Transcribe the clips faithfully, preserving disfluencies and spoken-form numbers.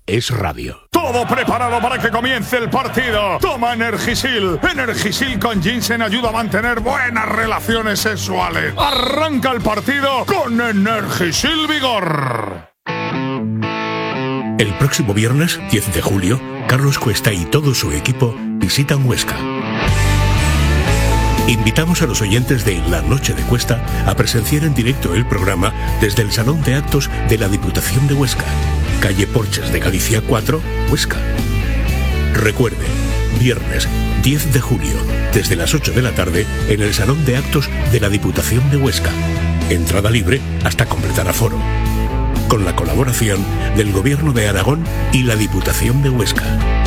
es radio. Todo preparado para que comience el partido. Toma Energisil. Energisil con ginseng ayuda a mantener buenas relaciones sexuales. Arranca el partido con Energisil Vigor. El próximo viernes, diez de julio, Carlos Cuesta y todo su equipo visitan Huesca. Invitamos a los oyentes de La Noche de Cuesta a presenciar en directo el programa desde el Salón de Actos de la Diputación de Huesca, calle Porches de Galicia cuatro, Huesca. Recuerde, viernes diez de julio, desde las ocho de la tarde, en el Salón de Actos de la Diputación de Huesca. Entrada libre hasta completar aforo. Con la colaboración del Gobierno de Aragón y la Diputación de Huesca.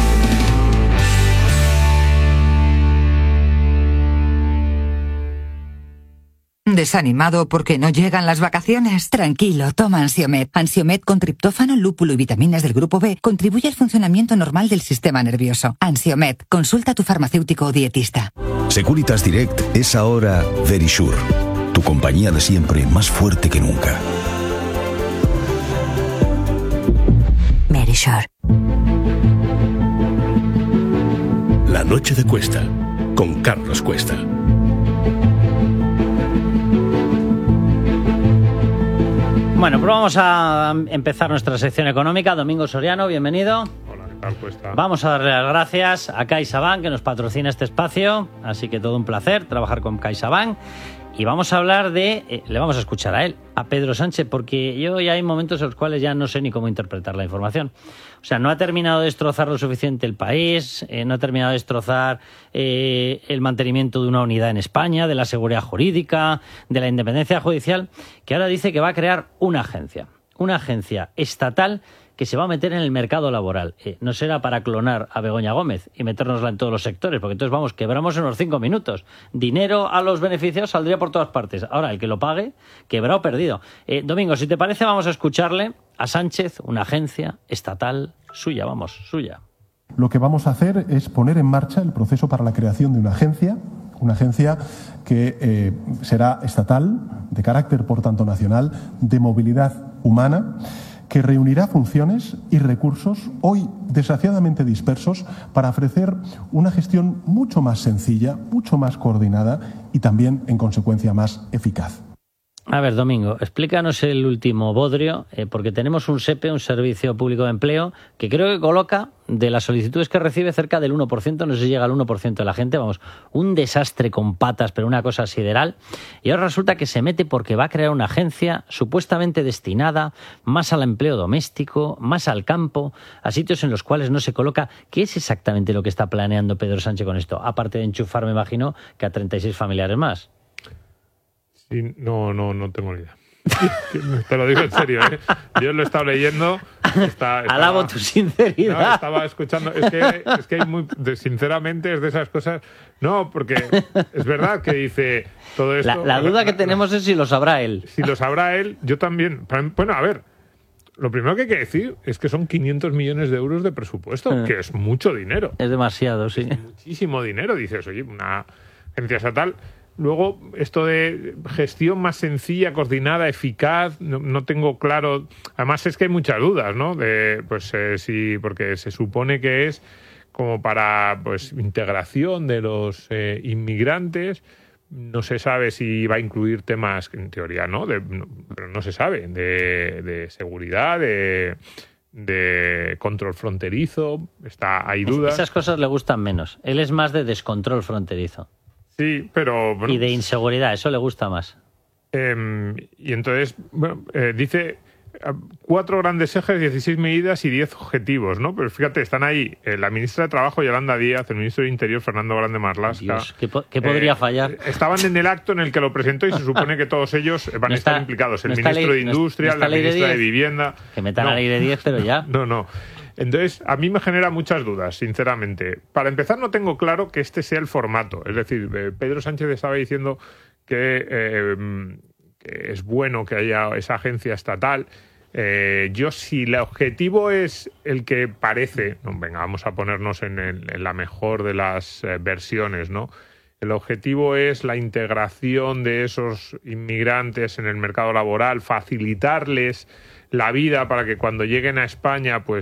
¿Desanimado porque no llegan las vacaciones? Tranquilo, toma Ansiomed. Ansiomed con triptófano, lúpulo y vitaminas del grupo B contribuye al funcionamiento normal del sistema nervioso. Ansiomed, consulta a tu farmacéutico o dietista. Securitas Direct es ahora Verisure, tu compañía de siempre más fuerte que nunca. Verisure. La Noche de Cuesta, con Carlos Cuesta. Bueno, pues vamos a empezar nuestra sección económica. Domingo Soriano, bienvenido. Hola, ¿qué tal, Cuesta? Vamos a darle las gracias a CaixaBank, que nos patrocina este espacio, así que todo un placer trabajar con CaixaBank. Y vamos a hablar de, eh, le vamos a escuchar a él, a Pedro Sánchez, porque yo ya hay momentos en los cuales ya no sé ni cómo interpretar la información. O sea, no ha terminado de destrozar lo suficiente el país, eh, no ha terminado de destrozar eh, el mantenimiento de una unidad en España, de la seguridad jurídica, de la independencia judicial, que ahora dice que va a crear una agencia, una agencia estatal que se va a meter en el mercado laboral. Eh, no será para clonar a Begoña Gómez y metérnosla en todos los sectores, porque entonces, vamos, quebramos en unos cinco minutos. Dinero a los beneficiados saldría por todas partes. Ahora, el que lo pague, quebrado o perdido. Eh, Domingo, si te parece, vamos a escucharle a Sánchez, una agencia estatal suya, vamos, suya. Lo que vamos a hacer es poner en marcha el proceso para la creación de una agencia, una agencia que eh, será estatal, de carácter, por tanto, nacional, de movilidad humana, que reunirá funciones y recursos hoy desgraciadamente dispersos para ofrecer una gestión mucho más sencilla, mucho más coordinada y también, en consecuencia, más eficaz. A ver, Domingo, explícanos el último bodrio, eh, porque tenemos un SEPE, un Servicio Público de Empleo, que creo que coloca de las solicitudes que recibe cerca del uno por ciento, no sé si llega al uno por ciento de la gente, vamos, un desastre con patas, pero una cosa sideral. Y ahora resulta que se mete porque va a crear una agencia supuestamente destinada más al empleo doméstico, más al campo, a sitios en los cuales no se coloca. ¿Qué es exactamente lo que está planeando Pedro Sánchez con esto? Aparte de enchufar, me imagino, que a treinta y seis familiares más. Sí, no, no, no tengo ni idea. Te lo digo en serio, ¿eh? Yo lo he estado leyendo. Está, estaba, Alabo tu sinceridad. No, estaba escuchando. Es que, es que hay muy. De, sinceramente, es de esas cosas. No, porque es verdad que dice todo esto. La, la duda la, que tenemos la, es si lo sabrá él. Si lo sabrá él, yo también. Bueno, a ver. Lo primero que hay que decir es que son quinientos millones de euros de presupuesto, eh. que es mucho dinero. Es demasiado, sí. Es muchísimo dinero. Dices, oye, una agencia estatal. Luego, esto de gestión más sencilla, coordinada, eficaz, no, no tengo claro. Además, es que hay muchas dudas, ¿no? De, pues eh, sí, porque se supone que es como para pues integración de los eh, inmigrantes. No se sabe si va a incluir temas, en teoría no, de, no pero no se sabe, de, de seguridad, de, de control fronterizo. Está, hay dudas. Esas cosas le gustan menos. Él es más de descontrol fronterizo. Sí, pero... Bueno, y de inseguridad, eso le gusta más. Eh, y entonces, bueno, eh, dice cuatro grandes ejes, dieciséis medidas y diez objetivos, ¿no? Pero fíjate, están ahí eh, la ministra de Trabajo, Yolanda Díaz, el ministro de Interior, Fernando Grande Marlaska. Dios, ¿qué, po- qué podría eh, fallar? Estaban en el acto en el que lo presentó y se supone que todos ellos van no a estar está, implicados. El no ministro ley, de Industria, no está, no la ministra de, de Vivienda... Que metan no, la ley de diez, pero ya... No, no. Entonces, a mí me genera muchas dudas, sinceramente. Para empezar, no tengo claro que este sea el formato. Es decir, Pedro Sánchez estaba diciendo que, eh, que es bueno que haya esa agencia estatal. Eh, yo, si el objetivo es el que parece... No, venga, vamos a ponernos en, el, en la mejor de las eh, versiones, ¿no? El objetivo es la integración de esos inmigrantes en el mercado laboral, facilitarles la vida para que cuando lleguen a España, pues